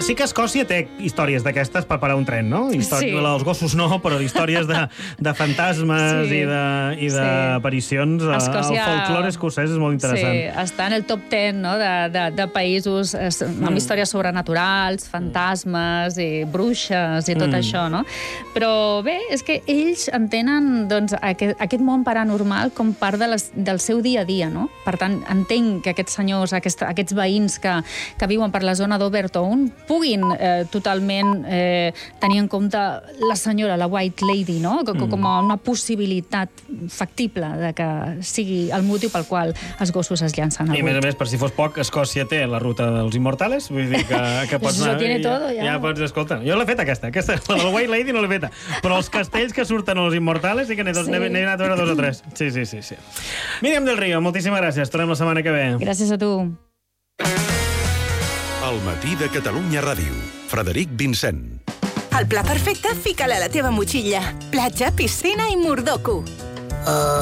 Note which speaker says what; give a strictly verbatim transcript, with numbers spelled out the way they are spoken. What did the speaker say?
Speaker 1: sí que Escòcia té històries d'aquestes per parar un tren, no? Història, sí. Els gossos no, però històries de, de fantasmes sí. i d'aparicions. Sí. Escòcia... El folclore escocès és molt interessant.
Speaker 2: Sí, està en el top ten, no?, de, de, de països amb mm. històries sobrenaturals, fantasmes i bruixes i tot mm. això, no? Però bé, és que ells entenen doncs, aquest, aquest món paranormal com part de les, del seu dia a dia, no? Per tant, entenc que aquests senyors, aquest, aquests veïns que, que viuen per la zona d'Overtown puguin eh, totalment eh, tenir en compte la senyora, la White Lady, no? Com, mm. com una possibilitat factible de que sigui el motiu pel qual els gossos es llancen al buit.
Speaker 1: I a més a més, per si fos poc, Escòcia té la ruta dels Immortales, vull dir que, que pots anar...
Speaker 2: Eso tiene todo, ja.
Speaker 1: Ja pots, escolta, jo l'he fet aquesta, aquesta, la del White Lady no l'he feta, però els castells que surten als Immortales sí que n'he sí. anat a veure dos o tres. Sí, sí, sí, sí. Míriam del Río, moltíssimes gràcies. Tornem la setmana que ve.
Speaker 2: Gràcies a tu.
Speaker 3: El matí de Catalunya Ràdio. Frederic Vincent.
Speaker 4: El pla perfecte, fica-la a la teva motxilla. Platja, piscina i mordoco. Uh...